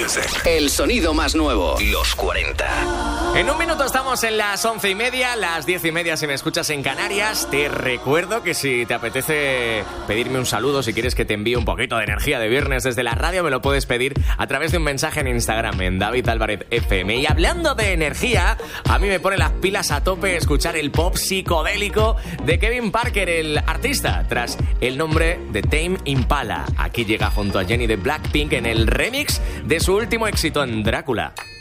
music. El sonido más nuevo. Los 40. En un minuto estamos en las 11:30, las 10:30 si me escuchas en Canarias. Te recuerdo que si te apetece pedirme un saludo, si quieres que te envíe un poquito de energía de viernes desde la radio, me lo puedes pedir a través de un mensaje en Instagram, en David Álvarez FM. Y hablando de energía, a mí me pone las pilas a tope escuchar el pop psicodélico de Kevin Parker, el artista, tras el nombre de Tame Impala. Aquí llega junto a Jennie de Blackpink en el remix de su último éxito en Drácula.